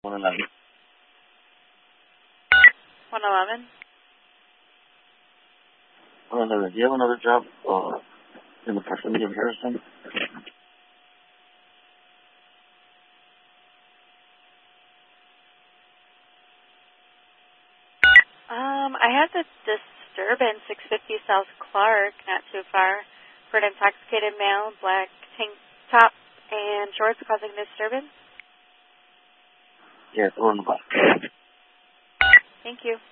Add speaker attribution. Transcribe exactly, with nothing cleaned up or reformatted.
Speaker 1: one eleven.
Speaker 2: one eleven.
Speaker 1: one eleven. Do you have another job uh, in the proximity of Harrison?
Speaker 2: Um, I have the disturbance, six fifty South Clark, not too far, for an intoxicated male, black tank top and shorts causing disturbance.
Speaker 1: Yes, or in the box.
Speaker 2: Thank you.